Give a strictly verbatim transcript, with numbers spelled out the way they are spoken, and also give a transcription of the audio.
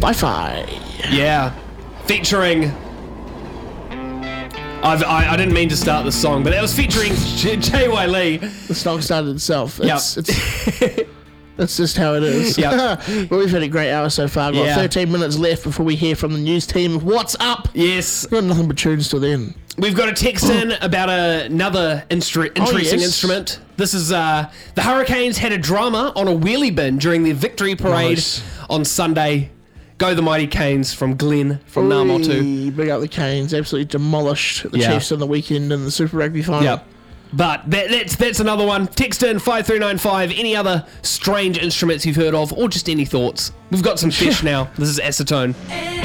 Wi-Fi. Yeah. Featuring... I've, I, I didn't mean to start the song, but that was featuring J- J.Y. Lee. The song started itself. It's, Yep. it's, that's just how it is. Yep. But we've had a great hour so far. We've got Yeah. thirteen minutes left before we hear from the news team. What's up? Yes. We've got nothing but tunes till then. We've got a text in about another instru- interesting yes. instrument. This is, uh, the Hurricanes had a drama on a wheelie bin during their victory parade Nice. on Sunday. Go the Mighty Canes from Glenn from Ngāmotu. Oi, big up the Canes. Absolutely demolished the Yeah. Chiefs on the weekend in the Super Rugby final. Yep. But that, that's that's another one. Text in five three nine five. Any other strange instruments you've heard of, or just any thoughts. We've got some fish now. This is Acetone.